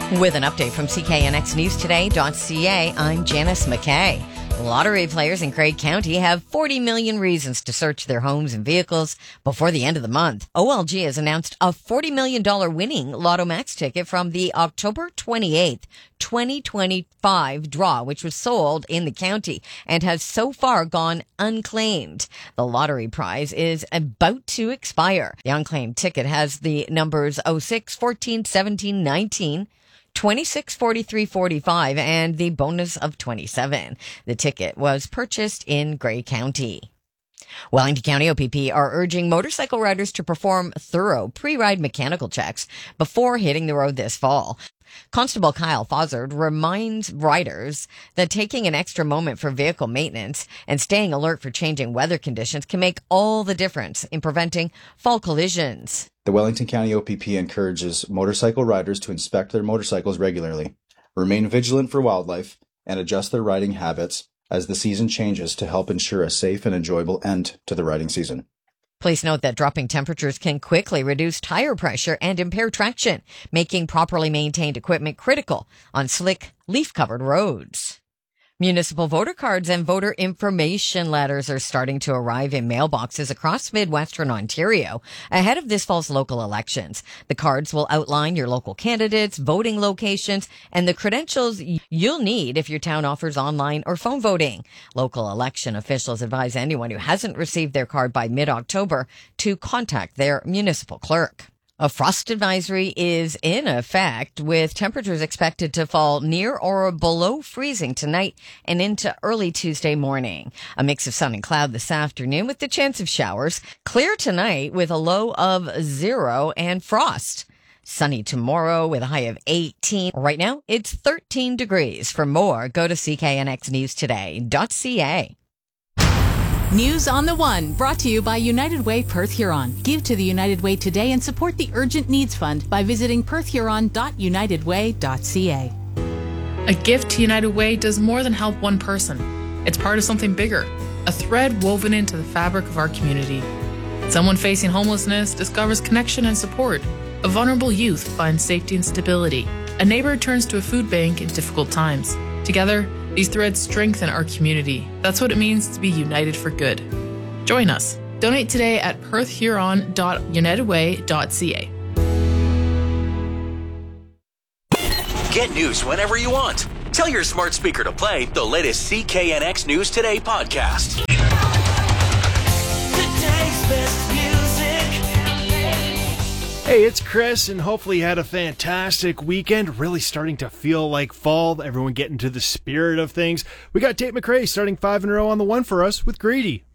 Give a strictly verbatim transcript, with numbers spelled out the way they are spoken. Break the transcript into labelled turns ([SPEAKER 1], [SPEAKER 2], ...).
[SPEAKER 1] With an update from C K N X News Today dot C A, I'm Janice McKay. Lottery players in Craig County have forty million reasons to search their homes and vehicles before the end of the month. O L G has announced a forty million dollars winning Lotto Max ticket from the October twenty-eighth, twenty twenty-five draw, which was sold in the county and has so far gone unclaimed. The lottery prize is about to expire. The unclaimed ticket has the numbers oh six, fourteen, seventeen, nineteen, twenty-six, forty-three, forty-five, and the bonus of twenty-seven. The ticket was purchased in Grey County. Wellington County O P P are urging motorcycle riders to perform thorough pre-ride mechanical checks before hitting the road this fall. Constable Kyle Fozzard reminds riders that taking an extra moment for vehicle maintenance and staying alert for changing weather conditions can make all the difference in preventing fall collisions.
[SPEAKER 2] The Wellington County O P P encourages motorcycle riders to inspect their motorcycles regularly, remain vigilant for wildlife, and adjust their riding habits as the season changes to help ensure a safe and enjoyable end to the riding season.
[SPEAKER 1] Please note that dropping temperatures can quickly reduce tire pressure and impair traction, making properly maintained equipment critical on slick, leaf-covered roads. Municipal voter cards and voter information letters are starting to arrive in mailboxes across Midwestern Ontario ahead of this fall's local elections. The cards will outline your local candidates, voting locations, and the credentials you'll need if your town offers online or phone voting. Local election officials advise anyone who hasn't received their card by mid-October to contact their municipal clerk. A frost advisory is in effect, with temperatures expected to fall near or below freezing tonight and into early Tuesday morning. A mix of sun and cloud this afternoon with the chance of showers. Clear tonight with a low of zero and frost. Sunny tomorrow with a high of eighteen. Right now, it's thirteen degrees. For more, go to C K N X News Today dot C A.
[SPEAKER 3] News on the One, brought to you by United Way Perth Huron. Give to the United Way today and support the Urgent Needs Fund by visiting perth huron dot united way dot c a.
[SPEAKER 4] A gift to United Way does more than help one person. It's part of something bigger, a thread woven into the fabric of our community. Someone facing homelessness discovers connection and support. A vulnerable youth finds safety and stability. A neighbor turns to a food bank in difficult times. Together, these threads strengthen our community. That's what it means to be united for good. Join us. Donate today at perth huron dot united way dot c a.
[SPEAKER 5] Get news whenever you want. Tell your smart speaker to play the latest C K N X News Today podcast.
[SPEAKER 6] Today's best music.
[SPEAKER 7] Hey, it's Chris, and hopefully you had a fantastic weekend. Really starting to feel like fall. Everyone getting to the spirit of things. We got Tate McRae starting five in a row on the one for us with Greedy.